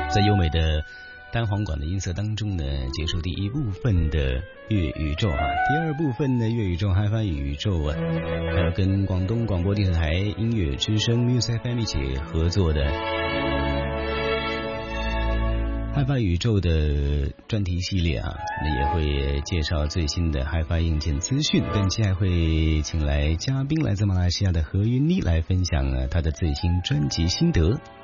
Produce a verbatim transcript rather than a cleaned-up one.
在优美的单簧管的音色当中呢，结束第一部分的粤宇宙啊。第二部分的粤宇宙 Hi-Fi 宇宙啊，还有跟广东广播电视台音乐之声 Music F M 一起合作的 Hi-Fi 宇宙的专题系列啊，那也会介绍最新的 Hi-Fi 硬件资讯。本期还会请来嘉宾来自马来西亚的何云妮来分享啊他的最新专辑心得。